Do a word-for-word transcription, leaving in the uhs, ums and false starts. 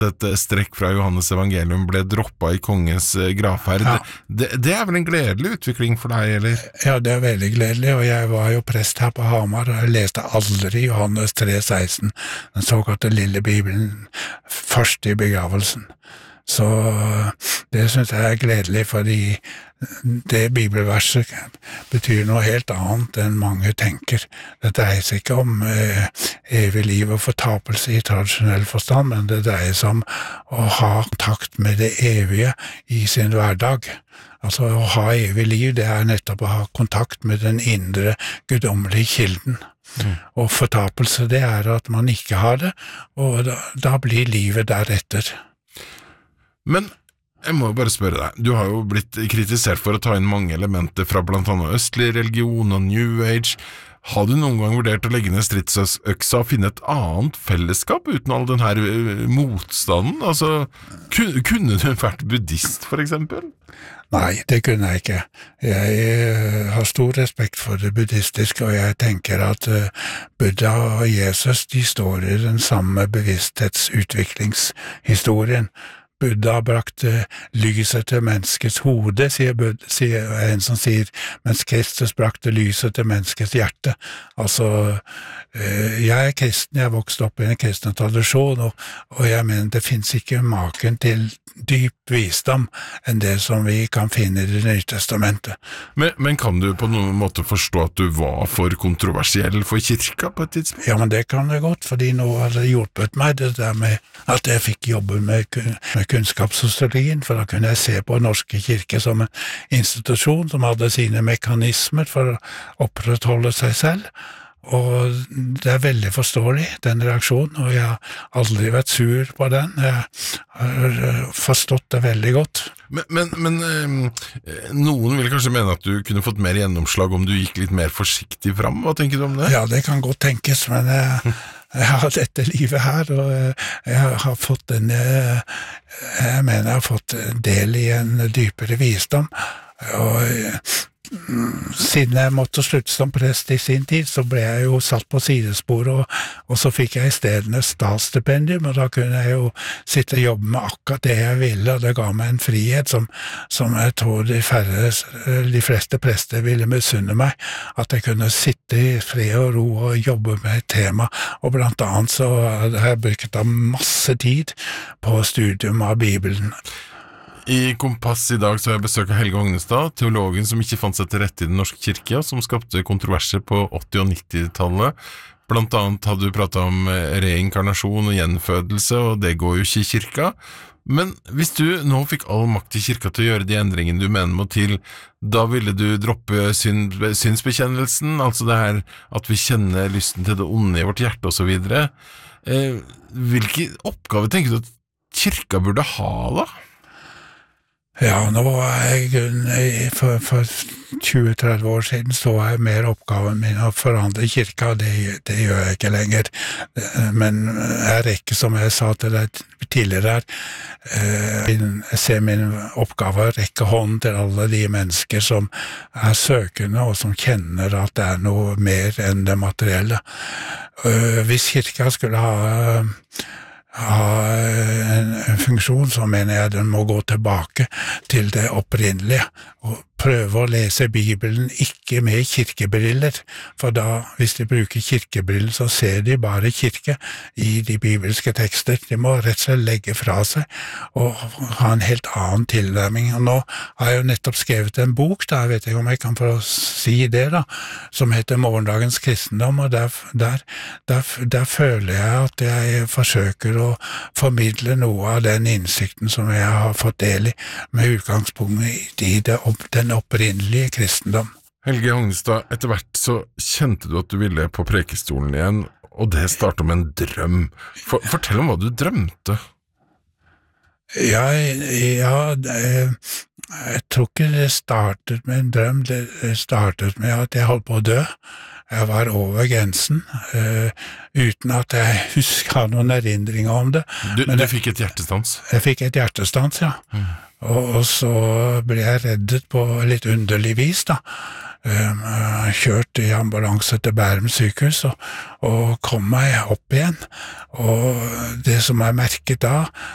et strekk fra Johannes evangelium ble droppet i kongens gravferd. Ja. Det, det er vel en gledelig utvikling for deg, eller? Ja, det er veldig gledelig, og jeg var jo prest her på Hamar, og jeg leste aldri Johannes tre seksten, den såkalte lille Bibelen, først i begravelsen. Så det synes jeg er gledelig, fordi det bibelverset betyr noe helt annet enn mange tenker. Det dreier seg ikke om eh, evig liv og fortapelse i tradisjonell forstand, men det dreier seg om å ha kontakt med det evige i sin hverdag. Altså å ha evig liv, det er nettopp å ha kontakt med den indre guddommelige kilden. Mm. Og fortapelse, det er at man ikke har det, og da, da blir livet deretter. Men jeg må bare spørre deg, du har jo blitt kritisert for å ta inn mange elementer fra blant annet østlig religion og New Age. Har du noen gang vurdert å legge ned stridsøksa og finne et annet fellesskap uten all den her motstanden? Altså, kunne du vært buddhist, for eksempel? Nei, det kunne jeg ikke. Jeg har stor respekt for det buddhistiske, og jeg tenker at Buddha og Jesus, de står i den samme bevissthetsutviklingshistorien. Buddha brakte lyset til menneskets hode, sier, Buddha, sier en som sier, mens Kristus brakte lyset til menneskets hjerte. Altså, jeg er kristen, jeg er vokst opp i en kristen tradisjon, og, og jeg mener det finnes ikke maken til dyp visdom enn det som vi kan finne i det nye testamentet. Men, men kan du på noen måte forstå at du var for kontroversiell for kirka på et tidspunkt? Ja, men det kan jeg godt, fordi nå har det hjulpet meg det der med at jeg fikk jobbe med, med kunnskapssosiologien, for da kunne jeg se på Norske kirke som en institusjon som hadde sine mekanismer for å opprettholde seg selv. Og det er veldig forståelig, den reaksjonen, og jeg har aldri vært sur på den. Jeg har forstått det veldig godt. Men, men, men noen vil kanskje mene at du kunne fått mer gjennomslag om du gikk litt mer forsiktig fram. Hva tenker du om det? Ja, det kan godt tenkes, men jeg, jeg har dette livet her, og jeg har fått en, jeg mener jeg har fått del i en dypere visdom, og siden jeg måtte slutte som prest i sin tid, så ble jeg jo satt på sidespor, og, og så fikk jeg i stedet et statsstipendium, og da kunne jeg jo sitte og jobbe med akkurat det jeg ville, og det ga meg en frihet som, som jeg tror de, færre, de fleste prester ville misunne meg, at jeg kunne sitte i fred og ro og jobbe med et tema, og blant annet så har jeg brukt masse tid på studium av Bibelen. I Kompass i dag så har jeg besøk av Helge Ognestad, teologen som ikke fant seg til rette i den norske kirke, og som skapte kontroverser på åtti- og nittitallet. Blant annet hadde du pratet om reinkarnasjon og gjenfødelse, og det går jo ikke i kirka. Men hvis du nå fikk all makt i kirka til å gjøre de endringene du mener må til, da ville du droppe synd, synsbekjennelsen, altså det her at vi kjenner lysten til det onde i vårt hjerte og så videre. Eh, hvilke oppgaver tenker du at kirka burde ha da? Ja, nå var jeg for, for tjue til tretti år siden så er mer oppgaven min å forandre kirka, det, det gjør jeg ikke lenger. Men jeg rekker, som jeg sa til deg tidligere her, jeg ser min oppgave å rekke hånden til alle de mennesker som er søkende og som kjenner at det er noe mer enn det materielle. Hvis kirka skulle ha ha en, en funksjon, så mener jeg den må gå tilbake til det opprinnelige, og prøve å lese Bibelen ikke med kirkebriller, for da, hvis de bruker kirkebriller, så ser de bare kirke i de bibelske tekster. De må rett og slett legge fra seg og ha en helt annen tilnærming. Og nå har jeg jo nettopp skrevet en bok, da, jeg vet ikke om jeg kan få si det da, som heter Morgendagens kristendom, og der, der, der, der føler jeg at jeg forsøker å formidle noe av den innsikten som jeg har fått del i, med utgangspunkt i det, den opprinnelige kristendom. Helge Ognestad, etter hvert så kjente du at du ville på prekestolen igjen, og det startet med en drøm. For, fortell om hva du drømte. Ja, ja det, jeg tror ikke det startet med en drøm, det startet med at jeg holdt på å dø. Jeg var over grensen, uh, uten at jeg husker har noen erindringer om det. Du, Men du jeg, fikk et hjertestans? Jeg fikk et hjertestans, ja. Mm. Og, og så ble jeg reddet på litt underlig vis, da. Um, kjørt i ambulanse til Bærum sykehus og, og kom meg opp igjen. Og det som er merket da,